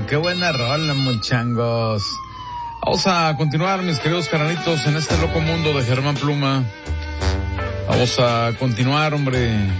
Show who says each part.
Speaker 1: qué buena rola, muchangos. Vamos a continuar, mis queridos carnalitos, en este loco mundo de Germán Pluma. Vamos a continuar, hombre.